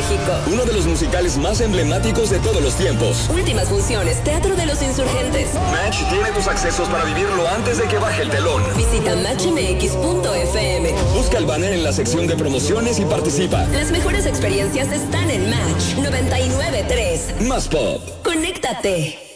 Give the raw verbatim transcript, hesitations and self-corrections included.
México. Uno de los musicales más emblemáticos de todos los tiempos. Últimas funciones, Teatro de los Insurgentes. Match tiene tus accesos para vivirlo antes de que baje el telón. Visita match m x punto f m. Busca el banner en la sección de promociones y participa. Las mejores experiencias están en Match noventa y nueve punto tres. Más pop. Conéctate.